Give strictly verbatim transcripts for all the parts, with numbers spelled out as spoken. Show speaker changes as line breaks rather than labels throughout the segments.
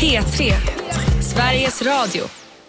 P tre, Sveriges Radio.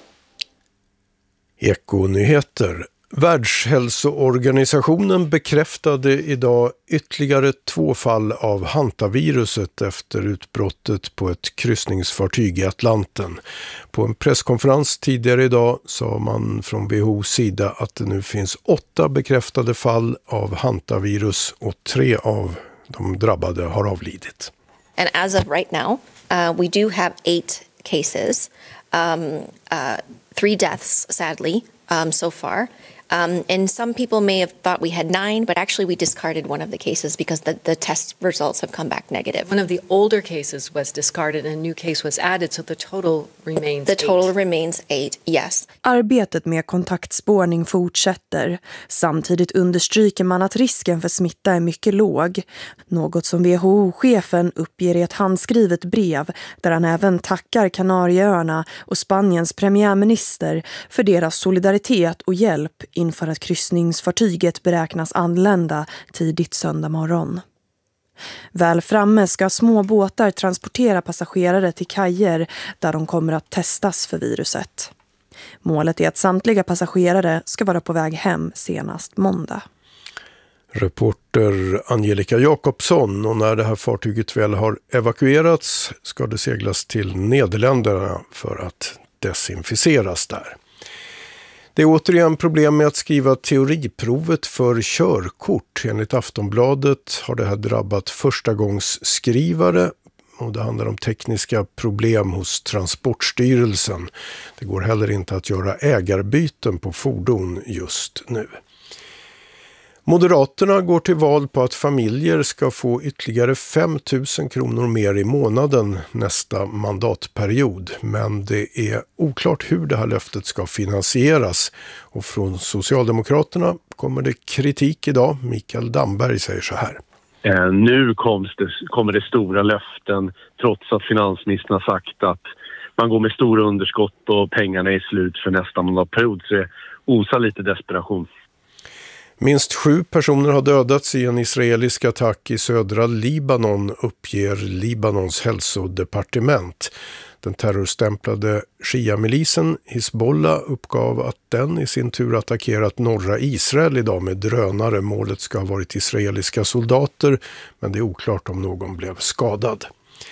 Ekonyheter. Världshälsoorganisationen bekräftade idag ytterligare två fall av hantaviruset efter utbrottet på ett kryssningsfartyg i Atlanten. På en presskonferens tidigare idag sa man från W H O:s sida att det nu finns åtta bekräftade fall av hantavirus och tre av de drabbade har avlidit.
And as of right now, uh, we do have eight cases, um, uh, three deaths, sadly, um, so far. Um, and some people may have thought we had nine, but actually we discarded one of the cases because the, the test results have come back negative.
One of the older cases was discarded and a new case was added, so the total remains
The total
eight.
remains eight, yes.
Arbetet med kontaktspårning fortsätter. Samtidigt understryker man att risken för smitta är mycket låg. Något som W H O-chefen uppger i ett handskrivet brev där han även tackar Kanarieöarna och Spaniens premiärminister för deras solidaritet och hjälp inför att kryssningsfartyget beräknas anlända tidigt söndag morgon. Väl framme ska små båtar transportera passagerare till kajer där de kommer att testas för viruset. Målet är att samtliga passagerare ska vara på väg hem senast måndag.
Reporter Angelica Jakobsson, och när det här fartyget väl har evakuerats ska det seglas till Nederländerna för att desinficeras där. Det är återigen problem med att skriva teoriprovet för körkort. Enligt Aftonbladet har det här drabbat förstagångsskrivare och det handlar om tekniska problem hos Transportstyrelsen. Det går heller inte att göra ägarbyten på fordon just nu. Moderaterna går till val på att familjer ska få ytterligare fem tusen kronor mer i månaden nästa mandatperiod. Men det är oklart hur det här löftet ska finansieras. Och från Socialdemokraterna kommer det kritik idag. Mikael Damberg säger så här.
Eh, nu kommer det, kommer det stora löften trots att finansministern har sagt att man går med stora underskott och pengarna är slut för nästa mandatperiod. Så det osar lite desperation.
Minst sju personer har dödats i en israelisk attack i södra Libanon, uppger Libanons hälsodepartement. Den terrorstämplade Shia-milisen Hizbollah uppgav att den i sin tur attackerat norra Israel idag med drönare. Målet ska ha varit israeliska soldater, men det är oklart om någon blev skadad.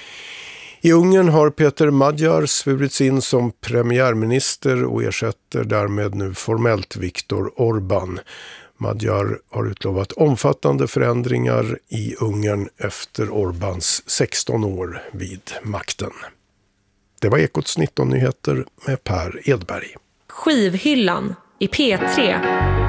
I Ungern har Peter Magyar svurits in som premiärminister och ersätter därmed nu formellt Viktor Orbán. Magyar har utlovat omfattande förändringar i Ungern efter Orbáns sexton år vid makten. Det var Ekots nitton nyheter med Per Edberg.
Skivhyllan i P tre.